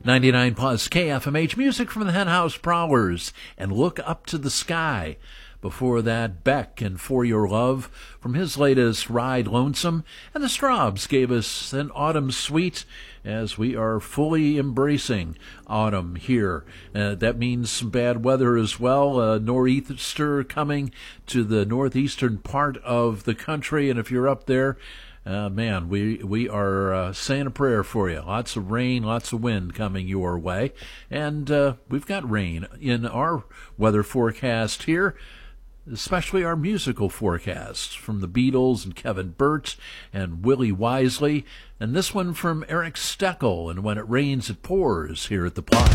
99 plus KFMH, music from the Henhouse Prowlers and Look Up to the Sky. Before that, Beck and For Your Love from his latest Ride Lonesome. And the Straubs gave us an Autumn Suite as we are fully embracing autumn here. That means some bad weather as well. Nor'easter coming to the northeastern part of the country. And if you're up there, man, we are saying a prayer for you. Lots of rain, lots of wind coming your way. And we've got rain in our weather forecast here, especially our musical forecasts from the Beatles and Kevin Burt and Willie Wisely. And this one from Eric Steckel, and When It Rains, It Pours, here at the Plot.